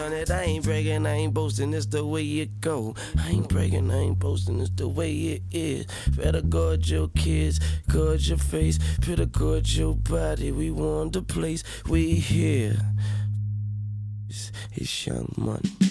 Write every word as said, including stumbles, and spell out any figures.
It, I ain't bragging, I ain't boasting, it's the way it go. I ain't bragging, I ain't boasting, it's the way it is. Better guard your kids, guard your face, better guard your body. We want the place, we here. It's, it's Young Money.